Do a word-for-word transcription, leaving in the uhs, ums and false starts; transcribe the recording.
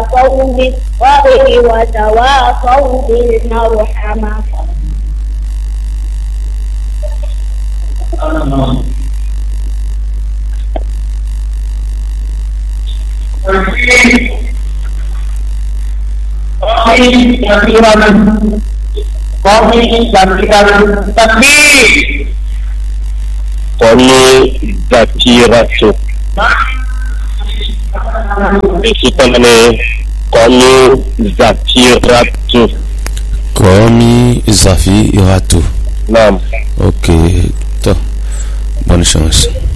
وتواصوا بالصبر وتواصوا بالمرحمة. Kami zakiratu. Kita mana kami zakiratu. Kami zafiratu. Naam. Ok, to. Bonne chance.